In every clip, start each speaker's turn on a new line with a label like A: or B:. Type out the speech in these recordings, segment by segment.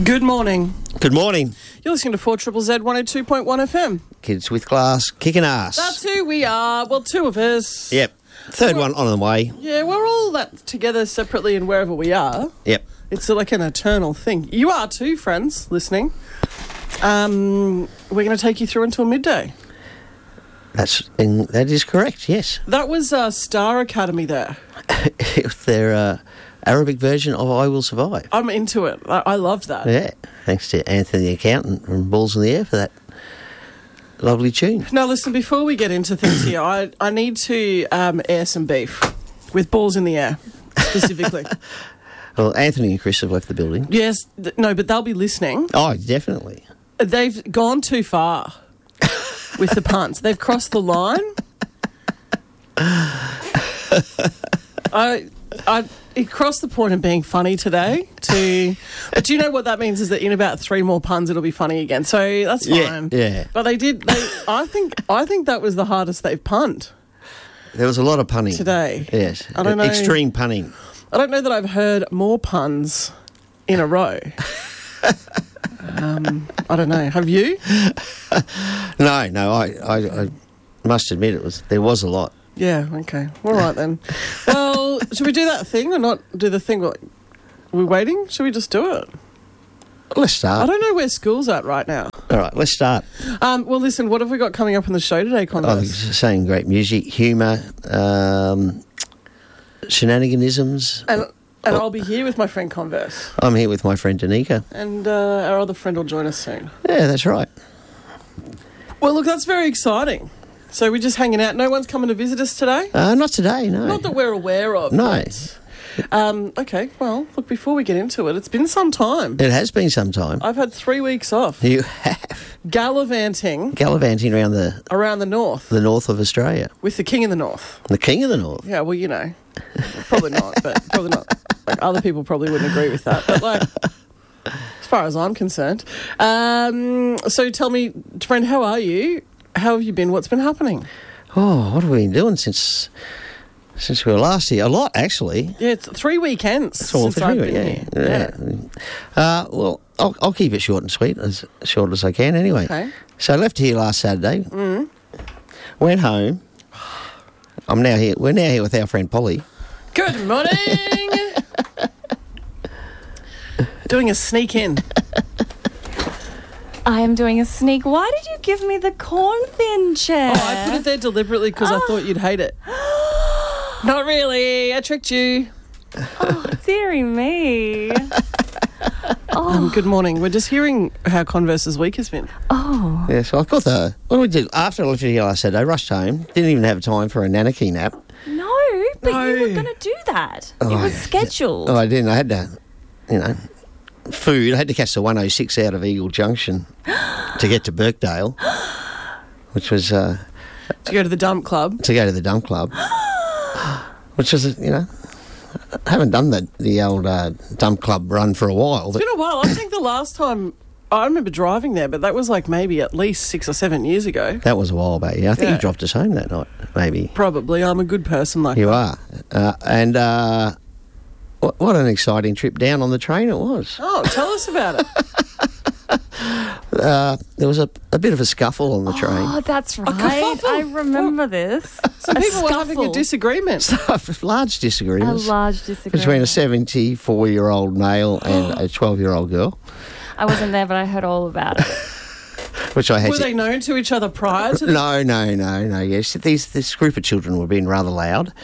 A: Good morning.
B: Good morning.
A: You're listening to 4ZZZ 102.1 FM.
B: Kids with Glass, kicking ass.
A: That's who we are. Well, two of us.
B: Yep. Third one on the way.
A: Yeah, we're all that together separately and wherever we are.
B: Yep.
A: It's like an eternal thing. You are too, friends, listening. We're going to take you through until midday.
B: That is correct, yes.
A: That was Star Academy there.
B: Their Arabic version of I Will Survive.
A: I'm into it. I loved that.
B: Yeah. Thanks to Anthony the Accountant from Balls in the Air for that lovely tune.
A: Now, listen, before we get into things here, I need to air some beef with Balls in the Air, specifically.
B: Well, Anthony and Chris have left the building.
A: Yes. No, but they'll be listening.
B: Oh, definitely.
A: They've gone too far with the puns. They've crossed the line. It crossed the point of being funny today. But do you know what that means? Is that in about 3 more puns it'll be funny again. So that's fine.
B: Yeah.
A: But I think that was the hardest they've punned
B: There was a lot of punning
A: today.
B: Yes.
A: I don't know.
B: Extreme punning.
A: I don't know that I've heard more puns in a row. I don't know. Have you?
B: No. I must admit there was a lot.
A: Yeah, okay. All right, then. Well, should we do that thing or not do the thing? We're waiting? Should we just do it?
B: Let's start.
A: I don't know where school's at right now.
B: All right, let's start.
A: Well, listen, what have we got coming up on the show today, Converse?
B: Saying great music, humour, shenaniganisms.
A: And I'll be here with my friend Converse.
B: I'm here with my friend Danica.
A: And our other friend will join us soon.
B: Yeah, that's right.
A: Well, look, that's very exciting. So we're just hanging out. No one's coming to visit us today?
B: Not today, no.
A: Not that we're aware of.
B: No.
A: But, okay, well, look, before we get into it, it's been some time.
B: It has been some time.
A: I've had 3 weeks off.
B: You have.
A: Gallivanting
B: Around
A: the north.
B: The north of Australia.
A: With the king of the north.
B: The king of the north.
A: Yeah, well, you know. Probably not, but probably not. Like, other people probably wouldn't agree with that. But, like, as far as I'm concerned. So tell me, friend, how are you? How have you been? What's been happening?
B: Oh, what have we been doing since we were last here? A lot, actually.
A: Yeah, it's 3 weekends since I've been here.
B: Yeah. Well, I'll keep it short and sweet, as short as I can anyway.
A: Okay.
B: So I left here last Saturday. Went home. We're now here with our friend Polly.
A: Good morning! Doing a sneak in.
C: I am doing a sneak. Why did you give me the corn thin chair?
A: Oh, I put it there deliberately because I thought you'd hate it. Not really. I tricked you.
C: Oh, dearie me.
A: Good morning. We're just hearing how Converse's week has been.
C: Oh.
B: Yeah, so I got what we did after I left here last Saturday, I rushed home, didn't even have time for a nanaki nap.
C: No, but you were going to do that. It was scheduled.
B: Oh, I didn't. I had to, food. I had to catch the 106 out of Eagle Junction to get to Birkdale, which was...
A: to go to the dump club.
B: To go to the dump club, which was, I haven't done the old dump club run for a while.
A: It's been a while. I think the last time... I remember driving there, but that was like maybe at least 6 or 7 years ago.
B: That was a while back, yeah. I think you dropped us home that night, maybe.
A: Probably. I'm a good person like
B: you
A: that.
B: You are. What an exciting trip down on the train it was.
A: Oh, tell us about it.
B: There was a bit of a scuffle on the train.
C: Oh, that's right.
A: kerfuffle?
C: I remember this.
A: Some people were having a disagreement.
B: Large disagreements.
C: A large disagreement.
B: Between a 74-year-old male and a 12-year-old girl.
C: I wasn't there, but I heard all about it.
B: Which I had
A: Were they known to each other prior to this?
B: No. Yes, this group of children were being rather loud.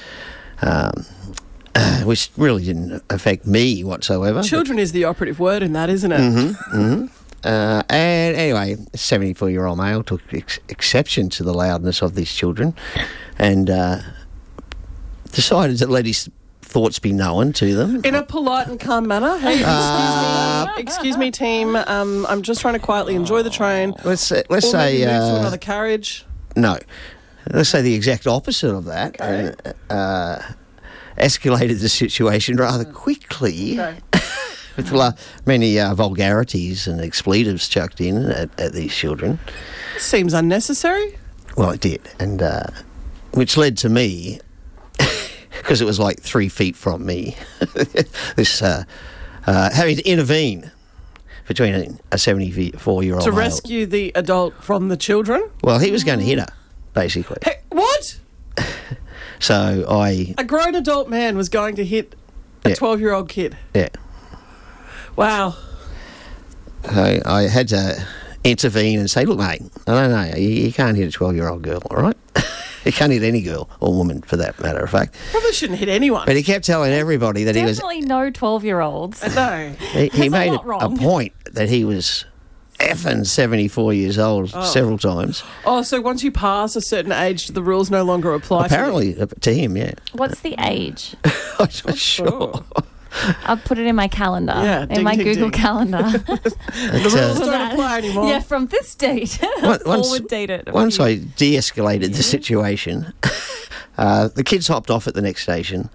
B: Which really didn't affect me whatsoever.
A: Children is the operative word in that, isn't it?
B: And anyway, a 74-year-old male took exception to the loudness of these children and decided to let his thoughts be known to them.
A: In a polite and calm manner. Hey, excuse me, team. I'm just trying to quietly enjoy the train.
B: Let's
A: Or
B: say...
A: maybe move to another carriage.
B: No. Let's say the exact opposite of that.
A: Okay.
B: And, escalated the situation rather quickly with many vulgarities and expletives chucked in at these children.
A: Seems unnecessary.
B: Well, it did, and which led to me, because it was like 3 feet from me, this having to intervene between a 74-year-old
A: To
B: male.
A: rescue the adult from the children?
B: Well, he was going to hit her, basically.
A: Hey, what?
B: So
A: A grown adult man was going to hit a
B: Yeah.
A: 12-year-old kid.
B: yeah.
A: Wow.
B: I had to intervene and say, look, mate, no, you can't hit a 12-year-old girl, all right? You can't hit any girl or woman, for that matter of fact.
A: Probably shouldn't hit anyone.
B: But he kept telling everybody that
C: Definitely no 12-year-olds.
A: No.
B: he
C: There's a
B: made
C: lot
B: a
C: wrong.
B: point that he was effing 74 years old several times.
A: Oh, so once you pass a certain age, the rules no longer apply
B: Apparently, to him, yeah.
C: What's the age?
B: I'm not sure.
A: Oh.
C: I'll put it in my calendar.
A: Yeah,
C: in
A: ding,
C: my
A: ding,
C: Google
A: ding.
C: calendar.
A: The rules don't
C: That-
A: apply anymore.
C: Yeah, from this date. Forward date it.
B: Once I de-escalated the situation, the kids hopped off at the next station.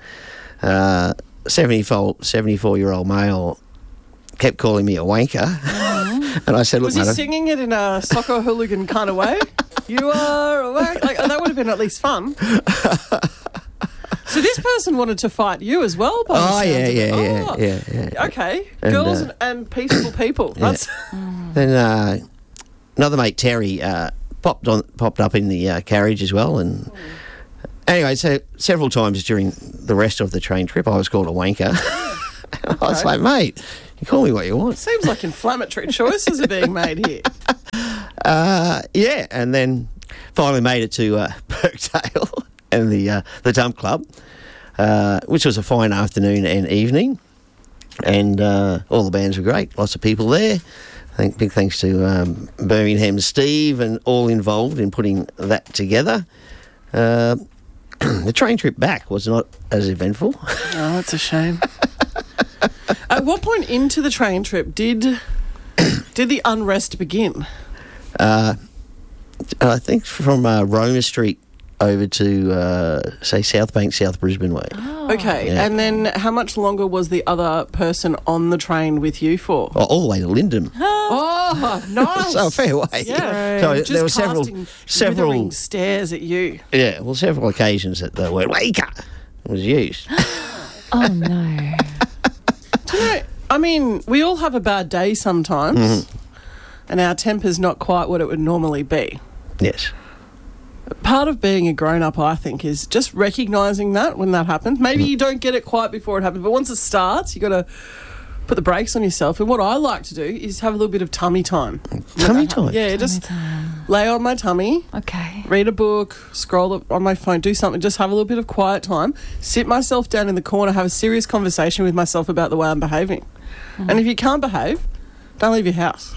B: 74-year-old male kept calling me a wanker. And I said, look,
A: Was he
B: mate,
A: singing it in a soccer hooligan kind of way? You are awake. Like, that would have been at least fun. So this person wanted to fight you as well. By the
B: oh,
A: sounds
B: yeah,
A: of it.
B: yeah.
A: Okay,
B: And,
A: girls and peaceful people. That's
B: Then another mate, Terry, popped up in the carriage as well. And anyway, so several times during the rest of the train trip, I was called a wanker. I was like, mate, you call me what you want.
A: seems like inflammatory choices are being made here.
B: Yeah, and then finally made it to Birkdale and the Dump Club, which was a fine afternoon and evening, and all the bands were great. Lots of people there. I think big thanks to Birmingham Steve and all involved in putting that together. The train trip back was not as eventful.
A: Oh, that's a shame. At what point into the train trip did the unrest begin?
B: I think from Roma Street over to, say, South Bank, South Brisbane way.
A: Okay,
B: Yeah.
A: and then how much longer was the other person on the train with you for?
B: Oh, all the way to Lyndon.
A: Oh, nice.
B: So a fair way.
A: Yeah.
B: So
A: Just
B: there were
A: casting
B: several,
A: withering stares at you.
B: yeah, well, several occasions that the word "waker" was used.
C: Oh, no.
A: Do you know, I mean, we all have a bad day sometimes, and our temper's not quite what it would normally be.
B: Yes.
A: Part of being a grown-up, I think, is just recognising that when that happens. Maybe you don't get it quite before it happens, but once it starts, you got to put the brakes on yourself. And what I like to do is have a little bit of tummy time.
B: Tummy time?
A: Yeah, just lay on my tummy,
C: Okay.
A: read a book, scroll on my phone, do something, just have a little bit of quiet time, sit myself down in the corner, have a serious conversation with myself about the way I'm behaving. And if you can't behave, don't leave your house.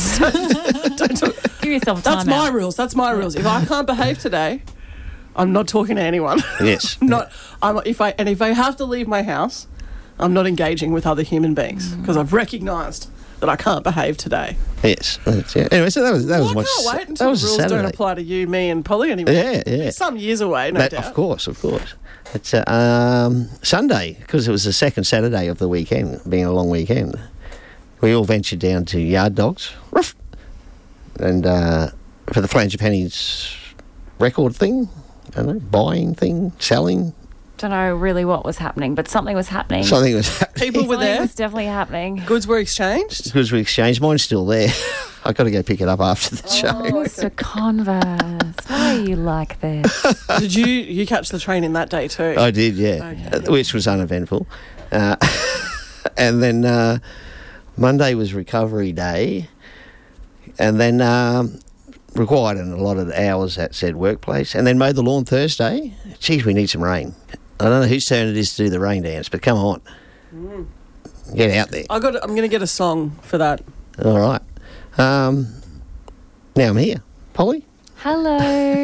C: Give yourself a time
A: That's my
C: out.
A: rules. That's my rules. If I can't behave today, I'm not talking to anyone.
B: Yes.
A: If I have to leave my house, I'm not engaging with other human beings because I've recognised that I can't behave today.
B: Yes. Yeah. Anyway, so that was
A: I
B: my
A: can't wait
B: that
A: until
B: was
A: the
B: a
A: rules don't
B: Saturday.
A: apply to you, me, and Polly anymore.
B: Yeah, yeah.
A: It's some years away, no
B: That,
A: doubt.
B: of course. It's Sunday, because it was the second Saturday of the weekend, being a long weekend. We all ventured down to Yard Dogs, Ruff, and for the Flange record thing, I don't know, buying thing, selling.
C: Don't know really what was happening, but something was happening.
B: Something was happening.
A: People were
C: Something
A: there.
C: was definitely happening.
A: Goods were exchanged.
B: Goods we exchanged. Mine's still there. I got to go pick it up after the show.
C: Mr. Converse, why are you like this?
A: Did you catch the train in that day too?
B: I did, yeah,
A: Okay.
B: which was uneventful. And then Monday was recovery day, and then required a lot of hours at said workplace, and then mowed the lawn Thursday. Geez, we need some rain. I don't know whose turn it is to do the rain dance, but come on, get out there.
A: I'm going to get a song for that.
B: All right. Now I'm here, Polly.
C: Hello.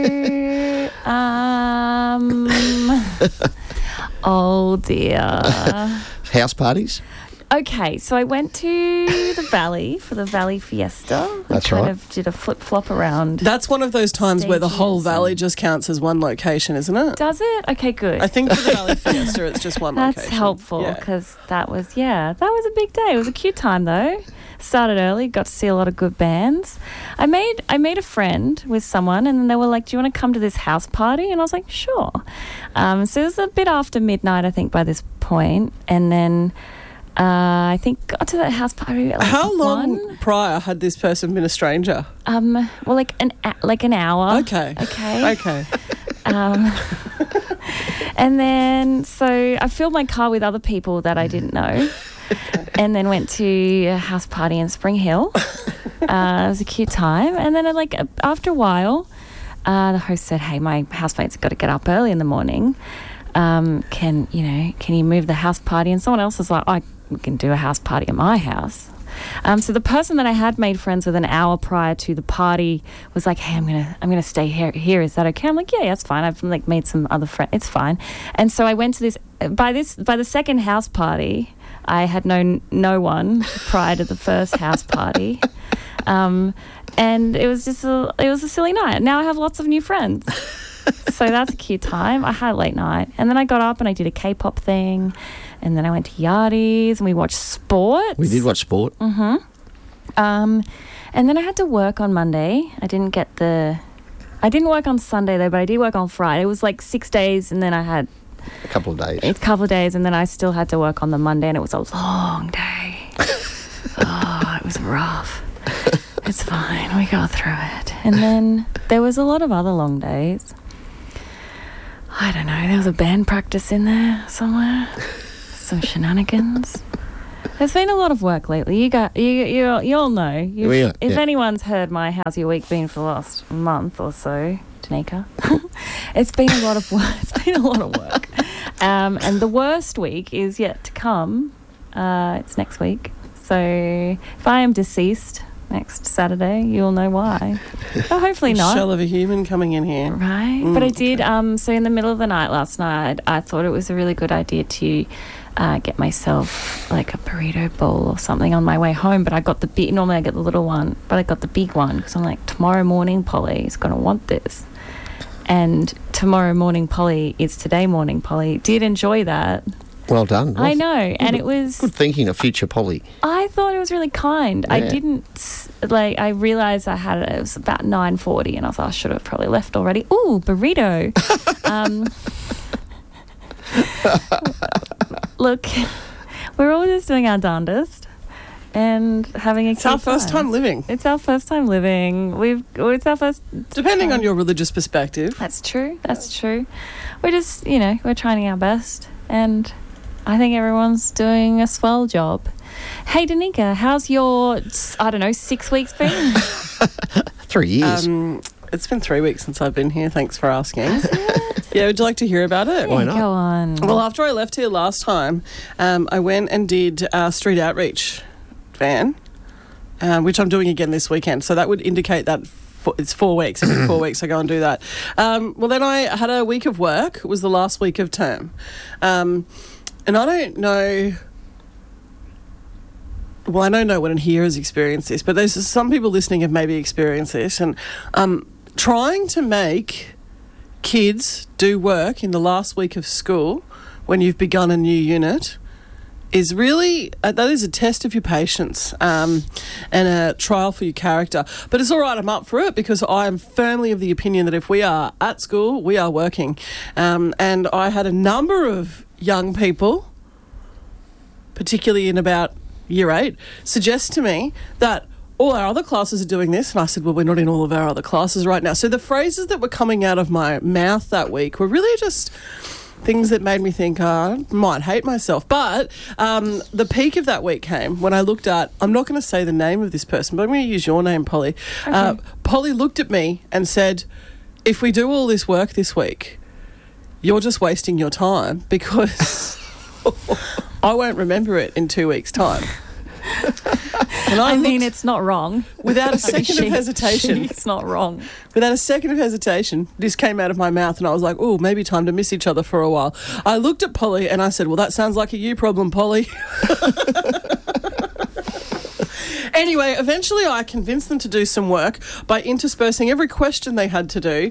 C: Oh dear.
B: House parties.
C: Okay, so I went to the Valley for the Valley Fiesta.
B: That's
C: I kind
B: right.
C: of did a flip-flop around.
A: That's one of those times where the whole
C: Stages
A: valley
C: and-
A: just counts as one location, isn't it?
C: Does it? Okay, good.
A: I think for the Valley Fiesta, it's just one
C: That's
A: location.
C: helpful
A: Yeah.
C: because that was a big day. It was a cute time though. Started early, got to see a lot of good bands. I made a friend with someone, and then they were like, "Do you want to come to this house party?" And I was like, "Sure." So it was a bit after midnight, I think, by this point, and then I think got to that house party at like
A: How long
C: 1.
A: prior had this person been a stranger?
C: Well, like an hour.
A: Okay.
C: Okay. And then, so I filled my car with other people that I didn't know, and then went to a house party in Spring Hill. It was a cute time. And then, after a while, the host said, "Hey, my housemates have got to get up early in the morning. Can you move the house party?" And someone else was like, we can do a house party at my house. So the person that I had made friends with an hour prior to the party was like, "Hey, I'm gonna stay here. Is that okay?" I'm like, "Yeah, that's fine. I've made some other friends. It's fine." And so I went to this. By the second house party, I had known no one prior to the first house party, and it was a silly night. Now I have lots of new friends. So that's a cute time. I had a late night, and then I got up and I did a K-pop thing. And then I went to Yardies and we watched sports.
B: We did watch sport.
C: Mm-hmm. And then I had to work on Monday. I didn't work on Sunday though, but I did work on Friday. It was like 6 days, and then I had
B: a couple of days,
C: and then I still had to work on the Monday, and it was a long day. It was rough. It's fine. We got through it. And then there was a lot of other long days. I don't know. There was a band practice in there somewhere. Some shenanigans. There's been a lot of work lately. You all know. If anyone's heard my How's Your Week been for the last month or so, Danica, it's been a lot of work. And the worst week is yet to come. It's next week. So if I am deceased next Saturday, you'll know why. Oh, hopefully not.
A: Shell of a human coming in here.
C: Right. But I did, so in the middle of the night last night, I thought it was a really good idea to get myself like a burrito bowl or something on my way home. But I got the big, normally I get the little one, but I got the big one because I'm like, tomorrow morning Polly is going to want this. And tomorrow morning Polly is today morning Polly. Did enjoy that.
B: Well done.
C: I know. And it was...
B: Good thinking of future Polly.
C: I thought it was really kind.
B: Yeah.
C: I didn't... I realised it was about 9:40 and I was like, I should have probably left already. Ooh, burrito. Look, we're all just doing our darndest and having a
A: It's our first time living.
C: It's our first time living. It's our first...
A: Depending on your religious perspective.
C: That's true. We're just, we're trying our best, and I think everyone's doing a swell job. Hey, Danica, how's your, 6 weeks been?
B: 3 years.
A: It's been 3 weeks since I've been here. Thanks for asking. Yeah, would you like to hear about it?
B: Why not?
C: Go on.
A: Well, after I left here last time, I went and did street outreach van, which I'm doing again this weekend. So that would indicate that it's 4 weeks. Every 4 weeks I go and do that. Well, then I had a week of work. It was the last week of term. And I don't know... Well, I don't know when here has experienced this, but there's some people listening have maybe experienced this. And trying to make kids do work in the last week of school when you've begun a new unit is really, that is a test of your patience and a trial for your character. But it's all right, I'm up for it because I am firmly of the opinion that if we are at school, we are working. And I had a number of young people, particularly in about year 8, suggest to me that all our other classes are doing this. And I said, well, we're not in all of our other classes right now. So the phrases that were coming out of my mouth that week were really just things that made me think, I might hate myself. But the peak of that week came when I looked at, I'm not going to say the name of this person, but I'm going to use your name, Polly. Okay. Polly looked at me and said, if we do all this work this week, you're just wasting your time because I won't remember it in 2 weeks' time. And
C: I mean, it's not wrong.
A: Without a second of hesitation.
C: It's not wrong.
A: Without a second of hesitation, this came out of my mouth and I was like, oh, maybe time to miss each other for a while. I looked at Polly and I said, well, that sounds like a you problem, Polly. Anyway, eventually I convinced them to do some work by interspersing every question they had to do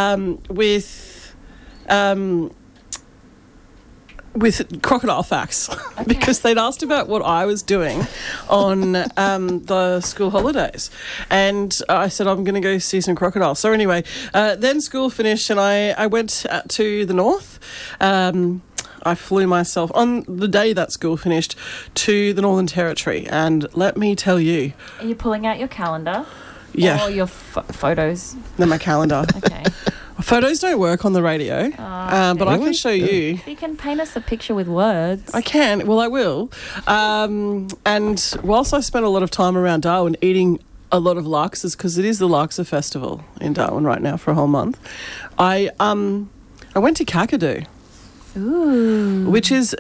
A: with crocodile facts. Okay. Because they'd asked about what I was doing on the school holidays. And I said, I'm going to go see some crocodiles. So anyway, then school finished and I went to the north. I flew myself on the day that school finished to the Northern Territory, and let me tell you,
C: Are you pulling out your calendar?
A: yeah,
C: Or your photos?
A: then my calendar.
C: Okay.
A: Photos don't work on the radio, but I can
B: Really?
A: show you.
C: You can paint us a picture with words.
A: I can. Well, I will. And whilst I spent a lot of time around Darwin eating a lot of larkses, because it is the Larkser Festival in Darwin right now for a whole month, I went to Kakadu,
C: Ooh.
A: which is,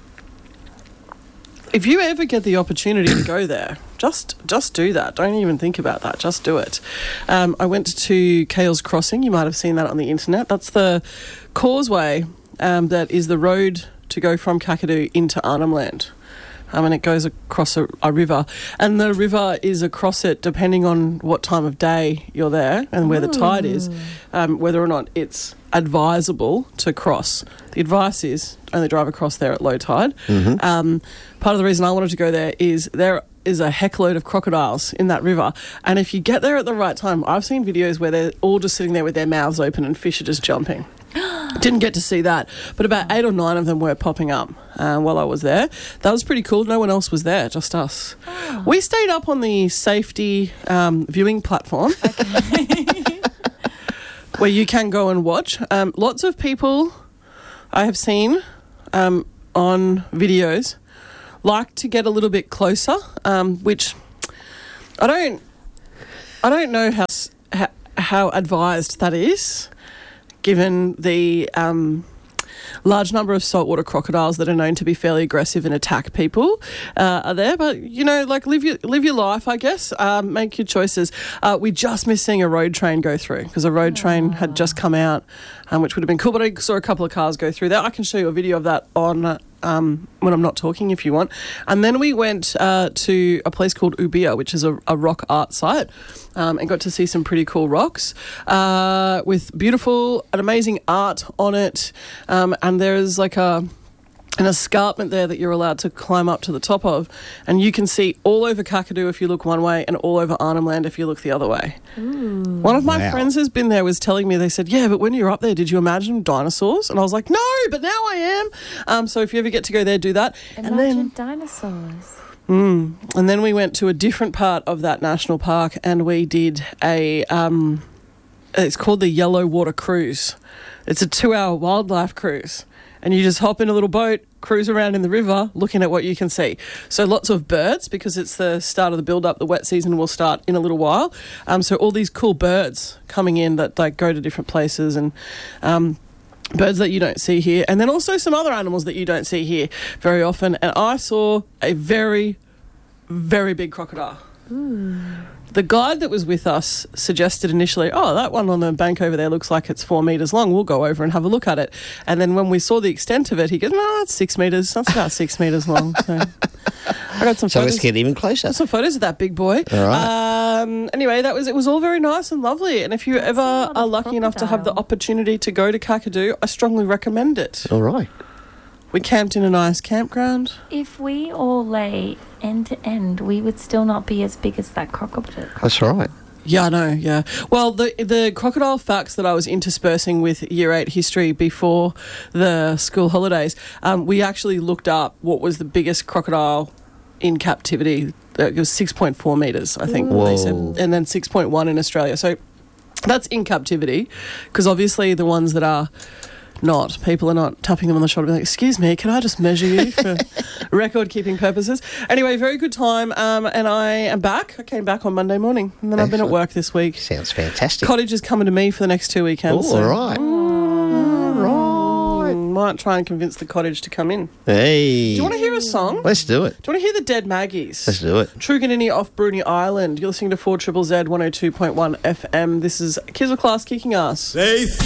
A: if you ever get the opportunity to go there, just do that. Don't even think about that. Just do it. I went to Kales Crossing. You might have seen that on the internet. That's the causeway that is the road to go from Kakadu into Arnhem Land. And it goes across a river. And the river is across it depending on what time of day you're there and where the tide is, whether or not it's advisable to cross. The advice is only drive across there at low tide. Part of the reason I wanted to go there is a heckload of crocodiles in that river, and if you get there at the right time, I've seen videos where they're all just sitting there with their mouths open and fish are just jumping. Didn't get to see that, but about 8 or 9 of them were popping up while I was there. That was pretty cool. No one else was there, just us. We stayed up on the safety viewing platform where you can go and watch. Lots of people I have seen on videos like to get a little bit closer, which I don't know how advised that is, given the large number of saltwater crocodiles that are known to be fairly aggressive and attack people are there. But, live your life, I guess. Make your choices. We just missed seeing a road train go through because a road train had just come out, which would have been cool. But I saw a couple of cars go through there. I can show you a video of that on when I'm not talking if you want. And then we went to a place called Ubia, which is a rock art site, and got to see some pretty cool rocks with beautiful and amazing art on it. And there's like an escarpment there that you're allowed to climb up to the top of, and you can see all over Kakadu if you look one way and all over Arnhem Land if you look the other way. Ooh. One of my friends who's been there was telling me, they said, yeah, but when you're up there, did you imagine dinosaurs? And I was like, no, but now I am. So if you ever get to go there, do that.
C: Imagine dinosaurs.
A: And then we went to a different part of that national park, and we did it's called the Yellow Water Cruise. It's a 2-hour wildlife cruise. And you just hop in a little boat, cruise around in the river, looking at what you can see. So lots of birds, because it's the start of the build-up. The wet season will start in a little while. So all these cool birds coming in that go to different places, and birds that you don't see here. And then also some other animals that you don't see here very often. And I saw a very, very big crocodile. Ooh. The guide that was with us suggested initially, that one on the bank over there looks like it's 4 metres long. We'll go over and have a look at it. And then when we saw the extent of it, he goes, no, that's 6 metres. That's about 6 metres long. So I got some photos.
B: So let's get even closer.
A: Got some photos of that big boy.
B: All right.
A: Anyway, it was all very nice and lovely. And if you ever are lucky enough to have the opportunity to go to Kakadu, I strongly recommend it.
B: All right.
A: We camped in a nice campground.
C: If we all lay end to end, we would still not be as big as that crocodile.
B: That's right.
A: Yeah, I know, yeah. Well, the crocodile facts that I was interspersing with Year 8 history before the school holidays, we actually looked up what was the biggest crocodile in captivity. It was 6.4 metres, I think, they said, and then 6.1 in Australia. So that's in captivity, because obviously the ones that are not, people are not tapping them on the shoulder and being like, excuse me, can I just measure you for record-keeping purposes? Anyway, very good time, and I am back. I came back on Monday morning, and then I've been at work this week.
B: Sounds fantastic.
A: Cottage is coming to me for the next 2 weekends.
B: All right. All right.
A: Might try and convince the cottage to come in.
B: Hey.
A: Do you want to hear a song?
B: Let's do it.
A: Do you want to hear the Dead Maggies?
B: Let's do it.
A: Truganini off Bruny Island. You're listening to 4ZZZ 102.1 FM. This is Kids with Class Kicking Ass.